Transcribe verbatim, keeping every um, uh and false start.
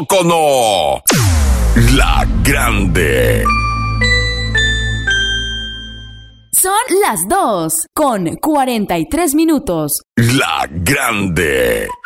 Cono, la grande. Son las dos con cuarenta y tres minutos. La grande.